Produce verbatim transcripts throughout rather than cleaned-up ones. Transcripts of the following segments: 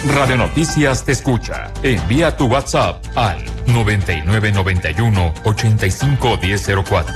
Radio Noticias te escucha. Envía tu WhatsApp al noventa y nueve noventa y uno ochenta y cinco diez cero cuatro.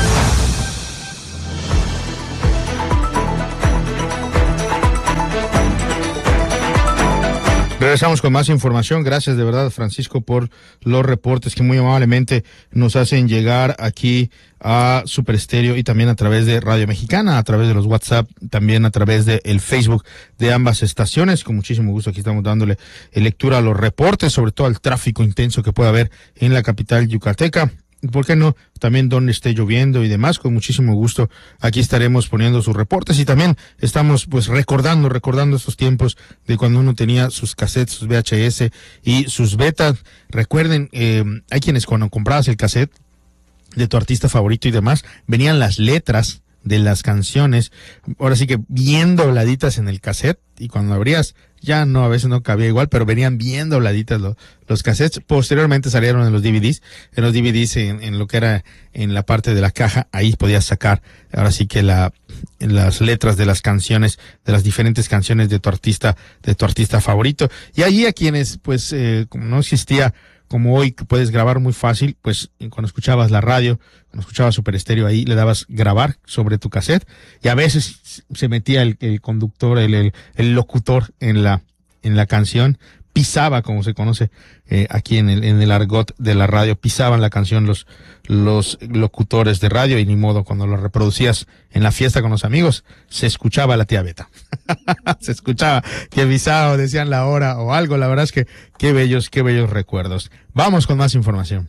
Regresamos con más información. Gracias de verdad, Francisco, por los reportes que muy amablemente nos hacen llegar aquí a Super Estéreo y también a través de Radio Mexicana, a través de los WhatsApp, también a través de el Facebook de ambas estaciones. Con muchísimo gusto aquí estamos dándole lectura a los reportes, sobre todo al tráfico intenso que puede haber en la capital yucateca. ¿Por qué no? También donde esté lloviendo y demás, con muchísimo gusto aquí estaremos poniendo sus reportes y también estamos pues recordando, recordando estos tiempos de cuando uno tenía sus cassettes, sus V H S y sus betas. Recuerden, eh, hay quienes cuando comprabas el cassette de tu artista favorito y demás, venían las letras de las canciones, ahora sí que bien dobladitas en el cassette, y cuando abrías, ya no, a veces no cabía igual, pero venían bien dobladitas los, los cassettes. Posteriormente salieron en los D V Ds, en los D V Ds en, en lo que era en la parte de la caja, ahí podías sacar, ahora sí que la, las letras de las canciones, de las diferentes canciones de tu artista, de tu artista favorito. Y allí a quienes, pues, eh, como no existía como hoy, que puedes grabar muy fácil, pues cuando escuchabas la radio, cuando escuchabas Super Estéreo, ahí le dabas grabar sobre tu cassette y a veces se metía el, el conductor, el, el, el locutor en la, en la canción, pisaba, como se conoce eh, aquí en el, en el argot de la radio, pisaban la canción los, los locutores de radio y ni modo, cuando lo reproducías en la fiesta con los amigos, se escuchaba la tía Beta. Se escuchaba que pisaba, decían la hora o algo. La verdad es que qué bellos, qué bellos recuerdos. Vamos con más información.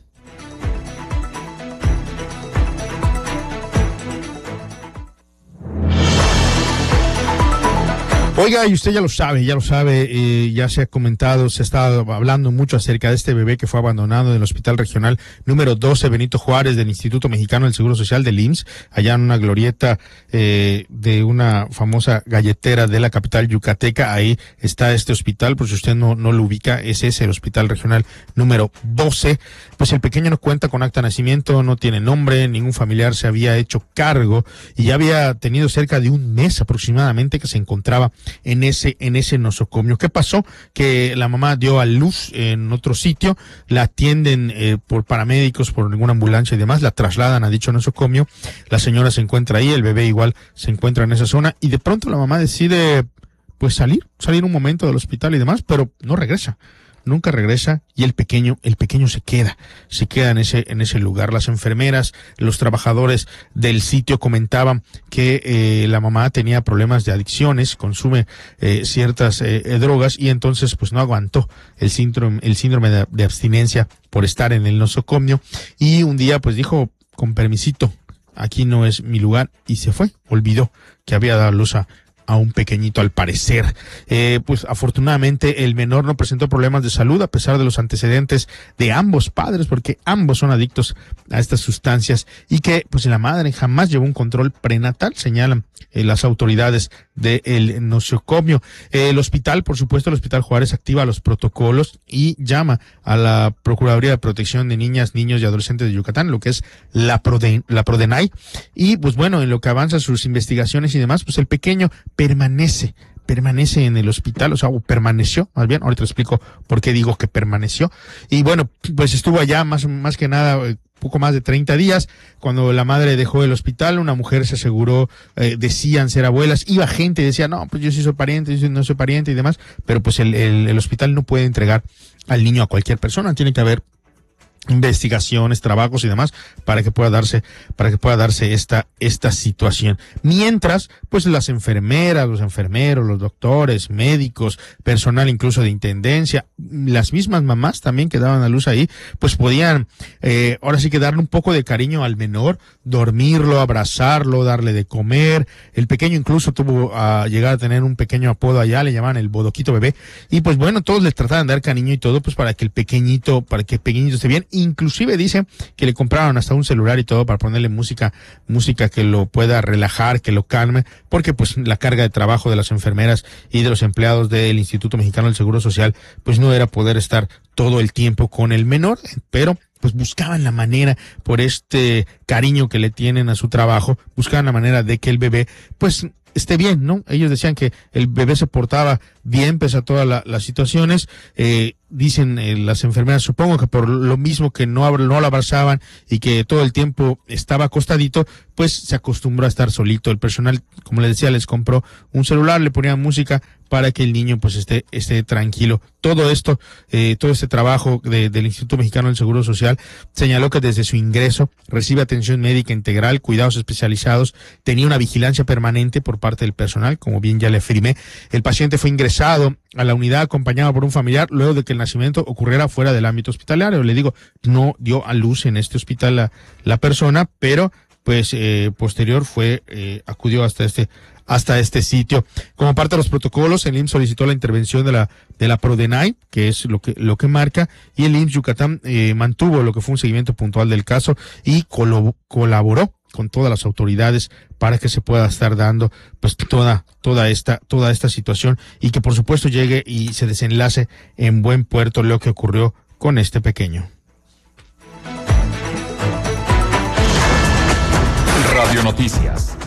Oiga, y usted ya lo sabe, ya lo sabe, eh, ya se ha comentado, se ha estado hablando mucho acerca de este bebé que fue abandonado en el Hospital Regional número doce Benito Juárez del Instituto Mexicano del Seguro Social del I M S S, allá en una glorieta eh, de una famosa galletera de la capital yucateca. Ahí está este hospital, por si usted no, no lo ubica, ese es el Hospital Regional número doce. Pues el pequeño no cuenta con acta de nacimiento, no tiene nombre, ningún familiar se había hecho cargo y ya había tenido cerca de un mes aproximadamente que se encontraba en ese en ese nosocomio. ¿Qué pasó? Que la mamá dio a luz en otro sitio, la atienden eh, por paramédicos, por ninguna ambulancia y demás, la trasladan a dicho nosocomio, la señora se encuentra ahí, el bebé igual se encuentra en esa zona y de pronto la mamá decide pues salir, salir un momento del hospital y demás, pero no regresa. Nunca regresa y el pequeño, el pequeño se queda, se queda en ese, en ese lugar. Las enfermeras, los trabajadores del sitio comentaban que eh, la mamá tenía problemas de adicciones, consume eh, ciertas eh, drogas y entonces pues no aguantó el síndrome, el síndrome de, de abstinencia por estar en el nosocomio y un día pues dijo, con permisito, aquí no es mi lugar y se fue, olvidó que había dado luz a a un pequeñito al parecer. Eh, pues afortunadamente el menor no presentó problemas de salud a pesar de los antecedentes de ambos padres, porque ambos son adictos a estas sustancias y que pues la madre jamás llevó un control prenatal, señalan eh, las autoridades del nosocomio. Eh, el hospital, por supuesto, el Hospital Juárez activa los protocolos y llama a la Procuraduría de Protección de Niñas, Niños y Adolescentes de Yucatán, lo que es la Proden, la Prodenay, y pues bueno, en lo que avanzan sus investigaciones y demás, pues el pequeño permanece, permanece en el hospital, o sea, o permaneció, más bien, ahorita explico por qué digo que permaneció, y bueno, pues estuvo allá más, más que nada, poco más de treinta días, cuando la madre dejó el hospital, una mujer se aseguró, eh, decían ser abuelas, iba gente y decía, no, pues yo sí soy pariente, yo no soy pariente y demás, pero pues el, el, el hospital no puede entregar al niño a cualquier persona, tiene que haber investigaciones, trabajos y demás para que pueda darse, para que pueda darse esta, esta situación. Mientras, pues las enfermeras, los enfermeros, los doctores, médicos, personal incluso de intendencia, las mismas mamás también que daban a luz ahí, pues podían, eh, ahora sí que darle un poco de cariño al menor, dormirlo, abrazarlo, darle de comer. El pequeño incluso tuvo a llegar a tener un pequeño apodo allá, le llamaban el bodoquito bebé, y pues bueno, todos les trataban de dar cariño y todo, pues para que el pequeñito, para que el pequeñito esté bien. Inclusive dice que le compraron hasta un celular y todo para ponerle música, música que lo pueda relajar, que lo calme, porque pues la carga de trabajo de las enfermeras y de los empleados del Instituto Mexicano del Seguro Social, pues no era poder estar todo el tiempo con el menor, pero pues buscaban la manera, por este cariño que le tienen a su trabajo, buscaban la manera de que el bebé, pues esté bien, ¿no? Ellos decían que el bebé se portaba bien pese a todas la, las situaciones. Eh, dicen eh, las enfermeras, supongo que por lo mismo que no, no lo abrazaban y que todo el tiempo estaba acostadito, pues se acostumbró a estar solito. El personal, como les decía, les compró un celular, le ponían música para que el niño pues esté esté tranquilo. Todo esto, eh, todo este trabajo de, del Instituto Mexicano del Seguro Social señaló que desde su ingreso recibe atención médica integral, cuidados especializados, tenía una vigilancia permanente por parte del personal, como bien ya le afirmé. El paciente fue ingresado a la unidad acompañado por un familiar luego de que el nacimiento ocurriera fuera del ámbito hospitalario. Le digo, no dio a luz en este hospital la, la persona, pero pues eh, posterior fue, eh, acudió hasta este hasta este sitio. Como parte de los protocolos, el I M S S solicitó la intervención de la de la Prodenay, que es lo que lo que marca, y el I M S S Yucatán eh, mantuvo lo que fue un seguimiento puntual del caso y colo- colaboró con todas las autoridades para que se pueda estar dando pues toda toda esta toda esta situación y que por supuesto llegue y se desenlace en buen puerto lo que ocurrió con este pequeño. Radio Noticias.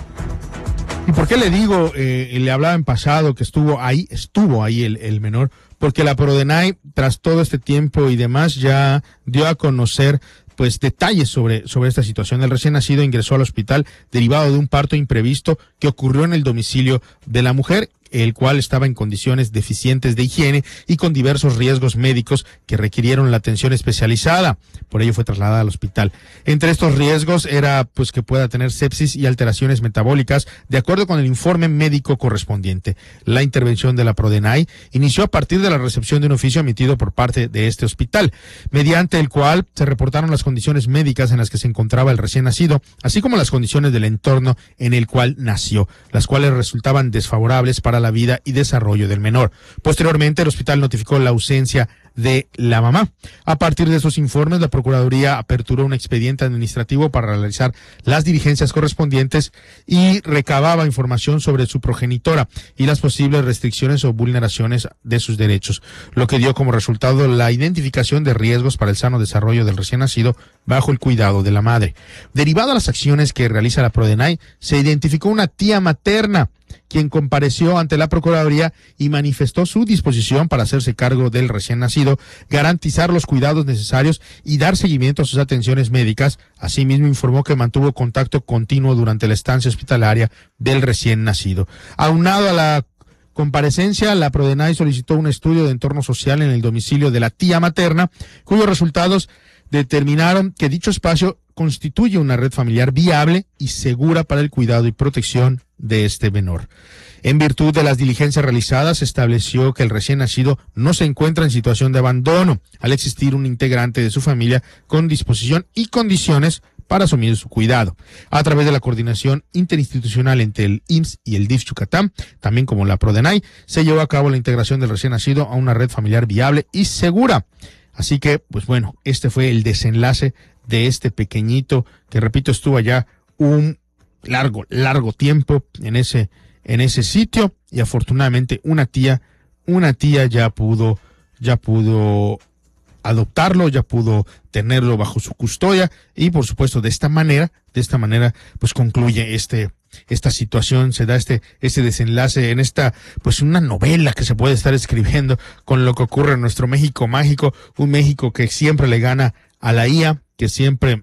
¿Y por qué le digo, eh, le hablaba en pasado que estuvo ahí, estuvo ahí el, el menor? Porque la Prodenay, tras todo este tiempo y demás, ya dio a conocer pues detalles sobre, sobre esta situación. El recién nacido ingresó al hospital derivado de un parto imprevisto que ocurrió en el domicilio de la mujer, el cual estaba en condiciones deficientes de higiene y con diversos riesgos médicos que requirieron la atención especializada. Por ello fue trasladada al hospital. Entre estos riesgos era pues que pueda tener sepsis y alteraciones metabólicas, de acuerdo con el informe médico correspondiente. La intervención de la Prodenay inició a partir de la recepción de un oficio emitido por parte de este hospital, mediante el cual se reportaron las condiciones médicas en las que se encontraba el recién nacido, así como las condiciones del entorno en el cual nació, las cuales resultaban desfavorables para la vida y desarrollo del menor. Posteriormente, el hospital notificó la ausencia de la mamá. A partir de esos informes, la Procuraduría aperturó un expediente administrativo para realizar las diligencias correspondientes y recababa información sobre su progenitora y las posibles restricciones o vulneraciones de sus derechos, lo que dio como resultado la identificación de riesgos para el sano desarrollo del recién nacido bajo el cuidado de la madre. Derivado a las acciones que realiza la Prodenay, se identificó una tía materna, quien compareció ante la Procuraduría y manifestó su disposición para hacerse cargo del recién nacido, garantizar los cuidados necesarios y dar seguimiento a sus atenciones médicas. Asimismo, informó que mantuvo contacto continuo durante la estancia hospitalaria del recién nacido. Aunado a la comparecencia, la Prodenay solicitó un estudio de entorno social en el domicilio de la tía materna, cuyos resultados determinaron que dicho espacio constituye una red familiar viable y segura para el cuidado y protección de este menor. En virtud de las diligencias realizadas, se estableció que el recién nacido no se encuentra en situación de abandono, al existir un integrante de su familia con disposición y condiciones para asumir su cuidado. A través de la coordinación interinstitucional entre el I M S S y el D I F Yucatán, también como la Prodenay, se llevó a cabo la integración del recién nacido a una red familiar viable y segura. Así que, pues bueno, este fue el desenlace de este pequeñito que, repito, estuvo allá un largo, largo tiempo en ese, en ese sitio y afortunadamente una tía, una tía ya pudo, ya pudo adoptarlo, ya pudo tenerlo bajo su custodia y por supuesto de esta manera, de esta manera, pues concluye este, esta situación, se da este, este desenlace en esta, pues una novela que se puede estar escribiendo con lo que ocurre en nuestro México mágico, un México que siempre le gana a la I A, que siempre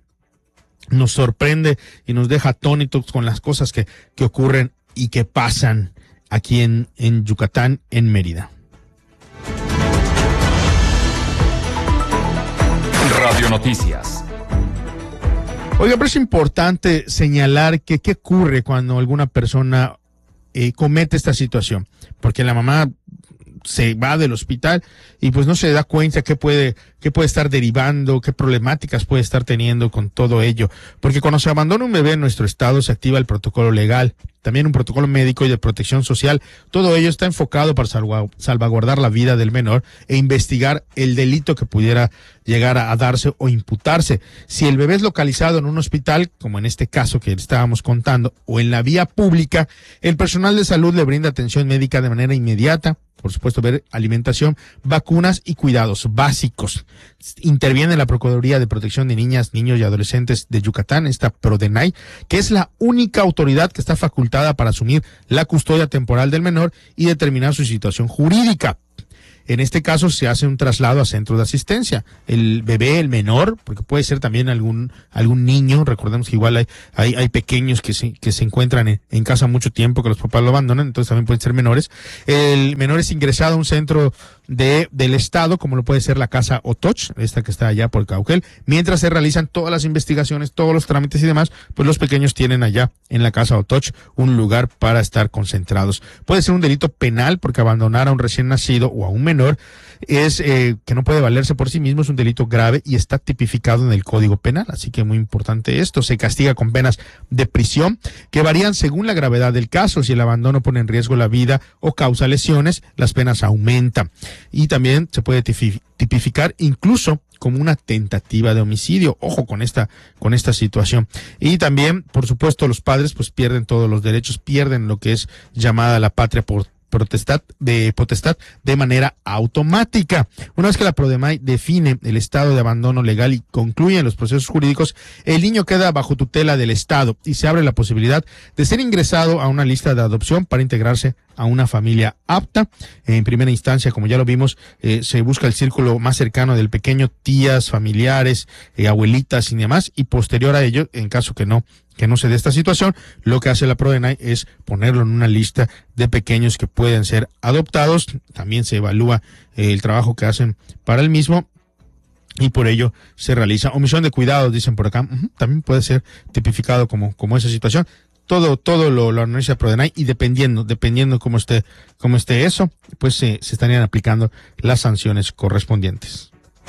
nos sorprende y nos deja atónitos con las cosas que, que ocurren y que pasan aquí en, en Yucatán, en Mérida. Radio Noticias. Oiga, pero es importante señalar que qué ocurre cuando alguna persona eh, comete esta situación, porque la mamá se va del hospital y pues no se da cuenta qué puede, qué puede estar derivando, qué problemáticas puede estar teniendo con todo ello. Porque cuando se abandona un bebé en nuestro estado se activa el protocolo legal, también un protocolo médico y de protección social. Todo ello está enfocado para salvaguardar la vida del menor e investigar el delito que pudiera llegar a darse o imputarse. Si el bebé es localizado en un hospital, como en este caso que estábamos contando, o en la vía pública, el personal de salud le brinda atención médica de manera inmediata, por supuesto, ver alimentación, vacunas y cuidados básicos. Interviene la Procuraduría de Protección de Niñas, Niños y Adolescentes de Yucatán, esta PRODENAI, que es la única autoridad que está facultada para asumir la custodia temporal del menor y determinar su situación jurídica. En este caso se hace un traslado a centro de asistencia. El bebé, el menor, porque puede ser también algún algún niño, recordemos que igual hay hay, hay pequeños que se, que se encuentran en, en casa mucho tiempo, que los papás lo abandonan, entonces también pueden ser menores. El menor es ingresado a un centro de del Estado, como lo puede ser la Casa Otoch, esta que está allá por Cauquel, mientras se realizan todas las investigaciones, todos los trámites y demás, pues los pequeños tienen allá en la Casa Otoch un lugar para estar concentrados. Puede ser un delito penal, porque abandonar a un recién nacido o a un menor menor es eh, que no puede valerse por sí mismo, es un delito grave y está tipificado en el Código Penal, así que muy importante esto. Se castiga con penas de prisión que varían según la gravedad del caso. Si el abandono pone en riesgo la vida o causa lesiones, las penas aumentan, y también se puede tipificar incluso como una tentativa de homicidio. Ojo con esta con esta situación. Y también, por supuesto, los padres pues pierden todos los derechos, pierden lo que es llamada la patria por potestad de potestad de manera automática. Una vez que la PRODENAI define el estado de abandono legal y concluye los procesos jurídicos, el niño queda bajo tutela del Estado y se abre la posibilidad de ser ingresado a una lista de adopción para integrarse a una familia apta. En primera instancia, como ya lo vimos, eh, se busca el círculo más cercano del pequeño, tías, familiares, eh, abuelitas y demás, y posterior a ello, en caso que no que no se dé esta situación, lo que hace la PRODENAI es ponerlo en una lista de pequeños que pueden ser adoptados. También se evalúa eh, el trabajo que hacen para el mismo, y por ello se realiza omisión de cuidados, dicen por acá. Uh-huh, también puede ser tipificado como, como esa situación. Todo, todo lo, lo analiza PRODENAI, y dependiendo, dependiendo cómo esté, cómo esté eso, pues se, se estarían aplicando las sanciones correspondientes.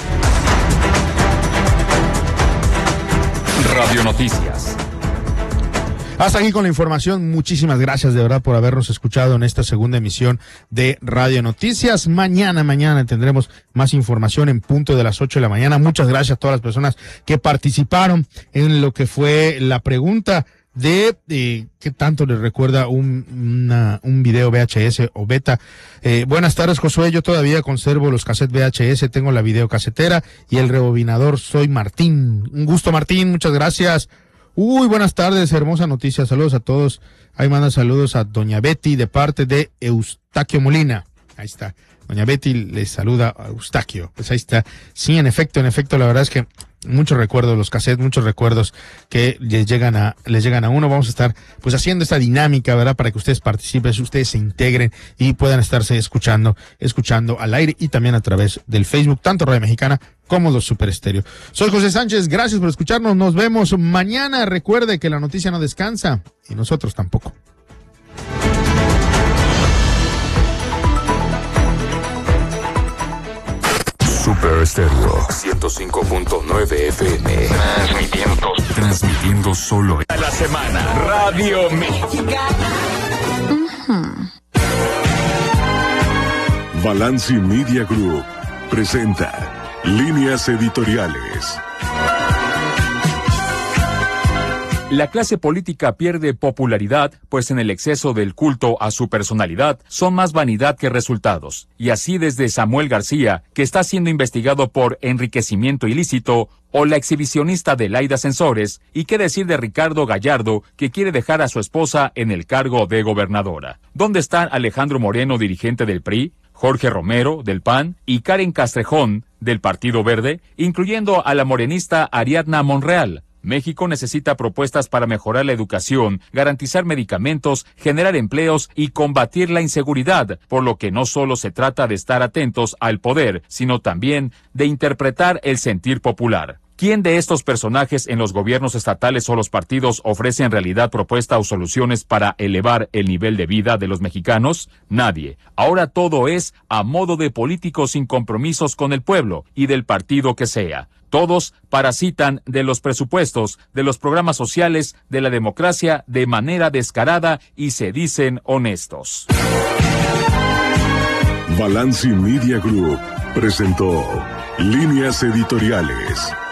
Radio Noticias. Hasta aquí con la información. Muchísimas gracias de verdad por habernos escuchado en esta segunda emisión de Radio Noticias. Mañana, mañana tendremos más información en punto de las ocho de la mañana. Muchas gracias a todas las personas que participaron en lo que fue la pregunta de eh, qué tanto les recuerda un, una, un video V H S o beta. Eh, buenas tardes, Josué. Yo todavía conservo los cassettes V H S, tengo la videocasetera y el rebobinador. Soy Martín. Un gusto, Martín. Muchas gracias. Uy, buenas tardes, hermosa noticia. Saludos a todos. Ahí manda saludos a doña Betty de parte de Eustaquio Molina. Ahí está. Doña Betty les saluda a Eustaquio. Pues ahí está. Sí, en efecto, en efecto, la verdad es que muchos recuerdos, los cassettes, muchos recuerdos que les llegan a, les llegan a uno. Vamos a estar pues haciendo esta dinámica, ¿verdad? Para que ustedes participen, ustedes se integren y puedan estarse escuchando, escuchando al aire y también a través del Facebook, tanto Radio Mexicana como los Super Estéreo. Soy José Sánchez, gracias por escucharnos. Nos vemos mañana. Recuerde que la noticia no descansa y nosotros tampoco. Super Estéreo ciento cinco punto nueve F M. Transmitiendo, transmitiendo solo en la semana. Radio Mexicana. Uh-huh. Balanci Media Group presenta Líneas Editoriales. La clase política pierde popularidad, pues en el exceso del culto a su personalidad son más vanidad que resultados. Y así desde Samuel García, que está siendo investigado por enriquecimiento ilícito, o la exhibicionista Delaida Sensores, y qué decir de Ricardo Gallardo, que quiere dejar a su esposa en el cargo de gobernadora. ¿Dónde están Alejandro Moreno, dirigente del P R I, Jorge Romero, del P A N, y Karen Castrejón, del Partido Verde, incluyendo a la morenista Ariadna Monreal? México necesita propuestas para mejorar la educación, garantizar medicamentos, generar empleos y combatir la inseguridad, por lo que no solo se trata de estar atentos al poder, sino también de interpretar el sentir popular. ¿Quién de estos personajes en los gobiernos estatales o los partidos ofrece en realidad propuestas o soluciones para elevar el nivel de vida de los mexicanos? Nadie. Ahora todo es a modo de políticos sin compromisos con el pueblo y del partido que sea. Todos parasitan de los presupuestos, de los programas sociales, de la democracia de manera descarada y se dicen honestos. Balanci Media Group presentó Líneas Editoriales.